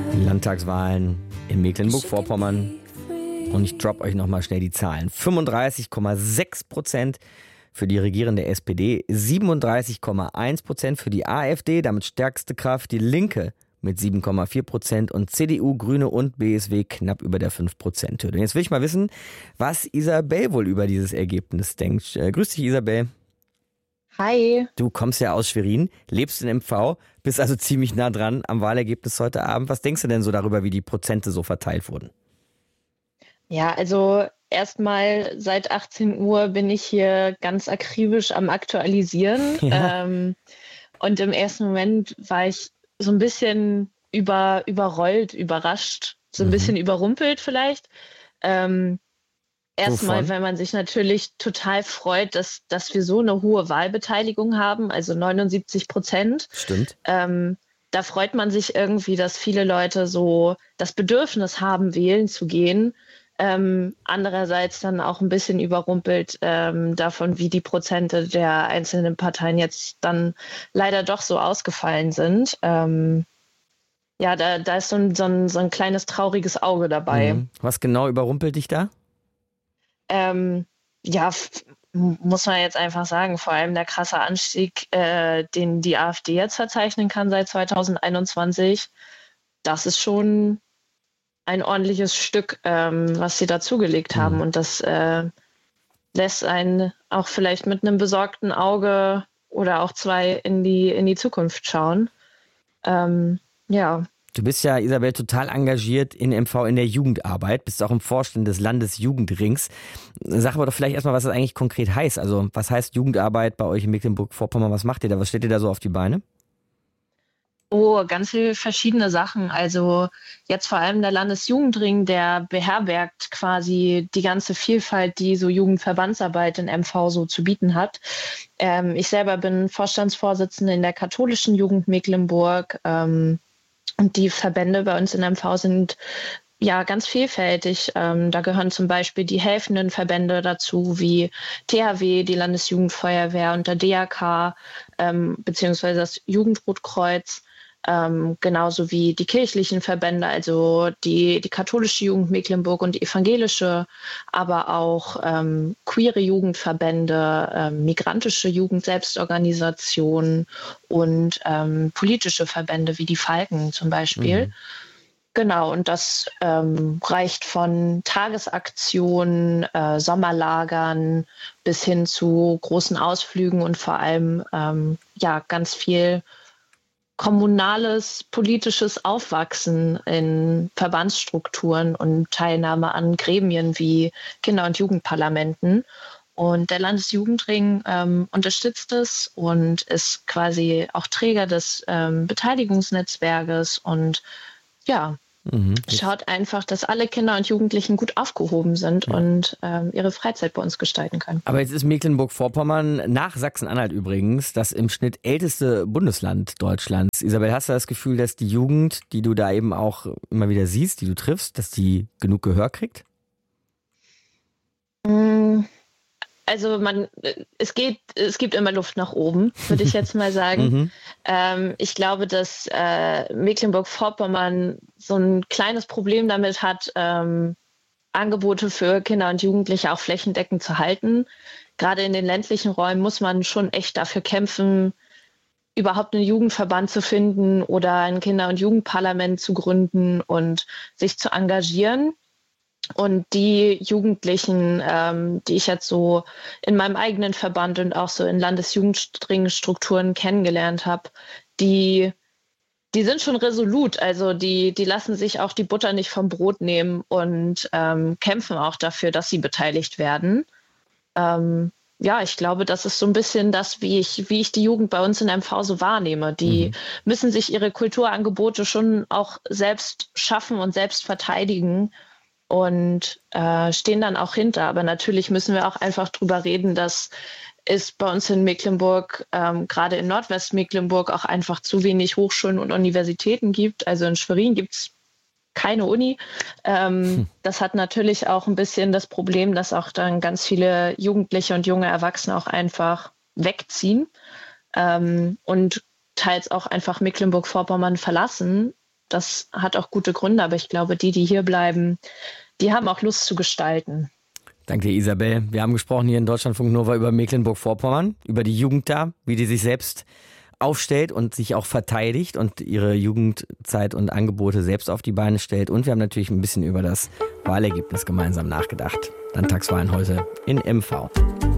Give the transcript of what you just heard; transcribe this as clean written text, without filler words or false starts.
Landtagswahlen in Mecklenburg-Vorpommern. Und ich droppe euch nochmal schnell die Zahlen. 35,6% für die regierende SPD, 37,1% für die AfD, damit stärkste Kraft die Linke mit 7,4% und CDU, Grüne und BSW knapp über der 5%-Hürde. Jetzt will ich mal wissen, was Isabel wohl über dieses Ergebnis denkt. Grüß dich, Isabel. Hi. Du kommst ja aus Schwerin, lebst in MV, bist also ziemlich nah dran am Wahlergebnis heute Abend. Was denkst du denn so darüber, wie die Prozente so verteilt wurden? Ja, also erstmal seit 18 Uhr bin ich hier ganz akribisch am Aktualisieren. Ja. Und im ersten Moment war ich so ein bisschen überrollt, überrascht, so ein bisschen überrumpelt vielleicht. Ähm, Erstmal, Wovon? weil man sich natürlich total freut, dass wir so eine hohe Wahlbeteiligung haben, also 79%. Stimmt. Da freut man sich irgendwie, dass viele Leute so das Bedürfnis haben, wählen zu gehen. Andererseits dann auch ein bisschen überrumpelt davon, wie die Prozente der einzelnen Parteien jetzt dann leider doch so ausgefallen sind. Ja, da ist so ein kleines trauriges Auge dabei. Was genau überrumpelt dich da? Ähm, ja, muss man jetzt einfach sagen, vor allem der krasse Anstieg, den die AfD jetzt verzeichnen kann seit 2021, das ist schon ein ordentliches Stück, was sie dazugelegt haben. Und das lässt einen auch vielleicht mit einem besorgten Auge oder auch zwei in die Zukunft schauen. Ja. Du bist ja, Isabel, total engagiert in MV in der Jugendarbeit, bist auch im Vorstand des Landesjugendrings. Sag aber doch vielleicht erstmal, was das eigentlich konkret heißt. Also was heißt Jugendarbeit bei euch in Mecklenburg-Vorpommern? Was macht ihr da? Was stellt ihr da so auf die Beine? Oh, ganz viele verschiedene Sachen. Also jetzt vor allem der Landesjugendring, der beherbergt quasi die ganze Vielfalt, die so Jugendverbandsarbeit in MV so zu bieten hat. Ich selber bin Vorstandsvorsitzende in der katholischen Jugend Mecklenburg. Und die Verbände bei uns in MV sind ja ganz vielfältig. Da gehören zum Beispiel die helfenden Verbände dazu, wie THW, die Landesjugendfeuerwehr und der DRK, beziehungsweise das Jugendrotkreuz. Genauso wie die kirchlichen Verbände, also die katholische Jugend Mecklenburg und die evangelische, aber auch queere Jugendverbände, migrantische Jugendselbstorganisationen und politische Verbände wie die Falken zum Beispiel. Genau, und das reicht von Tagesaktionen, Sommerlagern bis hin zu großen Ausflügen und vor allem ja ganz viel kommunales, politisches Aufwachsen in Verbandsstrukturen und Teilnahme an Gremien wie Kinder- und Jugendparlamenten. Und der Landesjugendring unterstützt es und ist quasi auch Träger des Beteiligungsnetzwerkes und ja, schaut einfach, dass alle Kinder und Jugendlichen gut aufgehoben sind und ihre Freizeit bei uns gestalten können. Aber jetzt ist Mecklenburg-Vorpommern, nach Sachsen-Anhalt übrigens, das im Schnitt älteste Bundesland Deutschlands. Isabel, hast du das Gefühl, dass die Jugend, die du da eben auch immer wieder siehst, die du triffst, dass die genug Gehör kriegt? Also es gibt immer Luft nach oben, würde ich jetzt mal sagen. Ich glaube, dass Mecklenburg-Vorpommern so ein kleines Problem damit hat, Angebote für Kinder und Jugendliche auch flächendeckend zu halten. Gerade in den ländlichen Räumen muss man schon echt dafür kämpfen, überhaupt einen Jugendverband zu finden oder ein Kinder- und Jugendparlament zu gründen und sich zu engagieren. Und die Jugendlichen, die ich jetzt so in meinem eigenen Verband und auch so in Landesjugendringstrukturen kennengelernt habe, die sind schon resolut. Also die lassen sich auch die Butter nicht vom Brot nehmen und kämpfen auch dafür, dass sie beteiligt werden. Ja, ich glaube, das ist so ein bisschen das, wie ich die Jugend bei uns in MV so wahrnehme. Die müssen sich ihre Kulturangebote schon auch selbst schaffen und selbst verteidigen und stehen dann auch hinter. Aber natürlich müssen wir auch einfach drüber reden, dass es bei uns in Mecklenburg, gerade in Nordwestmecklenburg, auch einfach zu wenig Hochschulen und Universitäten gibt. Also in Schwerin gibt es keine Uni. Das hat natürlich auch ein bisschen das Problem, dass auch dann ganz viele Jugendliche und junge Erwachsene auch einfach wegziehen und teils auch einfach Mecklenburg-Vorpommern verlassen. Das hat auch gute Gründe, aber ich glaube, die hier bleiben, die haben auch Lust zu gestalten. Danke dir, Isabel. Wir haben gesprochen hier in Deutschlandfunk Nova über Mecklenburg-Vorpommern, über die Jugend da, wie die sich selbst aufstellt und sich auch verteidigt und ihre Jugendzeit und Angebote selbst auf die Beine stellt. Und wir haben natürlich ein bisschen über das Wahlergebnis gemeinsam nachgedacht. Landtagswahlen heute in MV.